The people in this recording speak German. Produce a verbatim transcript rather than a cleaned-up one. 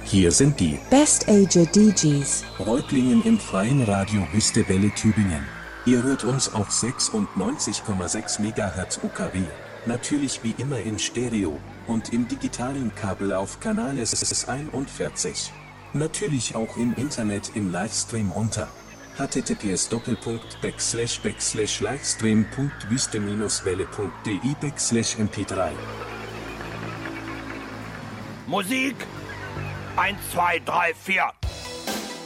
Hier sind die Best Ager D Js. Reutlingen im freien Radio Wüste Welle Tübingen. Ihr hört uns auf sechsundneunzig Komma sechs Megahertz U K W, natürlich wie immer in Stereo und im digitalen Kabel auf Kanal S S einundvierzig. Natürlich auch im Internet im Livestream unter https doppelpunkt backslash backslash livestream punkt wüste welle punkt de backslash mp drei. Musik eins, zwei, drei, vier.